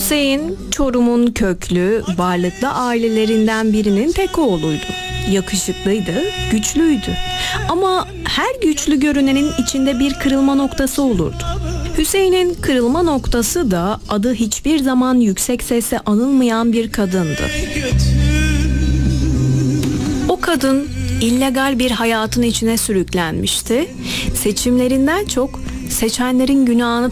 Hüseyin, Çorum'un köklü, varlıklı ailelerinden birinin tek oğluydu. Yakışıklıydı, güçlüydü. Ama her güçlü görünenin içinde bir kırılma noktası olurdu. Hüseyin'in kırılma noktası da adı hiçbir zaman yüksek sesle anılmayan bir kadındı. O kadın illegal bir hayatın içine sürüklenmişti. Seçimlerinden çok seçenlerin günahını